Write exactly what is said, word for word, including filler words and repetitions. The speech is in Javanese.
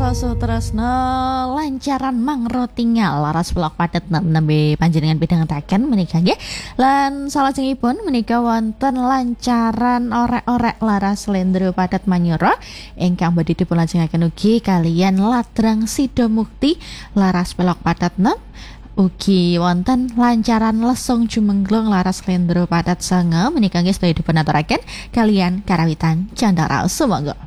Sasu tresno lancaran mangro tinggal laras pelok padet nembe panjenengan bidang taken menika nggih. Lan salajengipun menika wonten lancaran orek-orek laras slendro padet manyura ingkang badhe dipunlajengaken ugi kalian ladrang Sida Mukti laras pelok padet nem. Ugi wonten lancaran lesung jumenglung laras slendro padet sanga menika nggih sedaya dipunaturaken kalian karawitan candara sumangga.